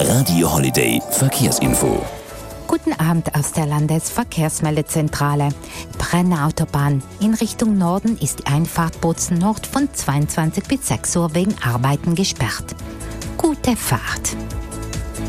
Radio Holiday Verkehrsinfo. Guten Abend aus der Landesverkehrsmeldezentrale. Brenner Autobahn. In Richtung Norden ist die Einfahrt Bozen Nord von 22 bis 6 Uhr wegen Arbeiten gesperrt. Gute Fahrt.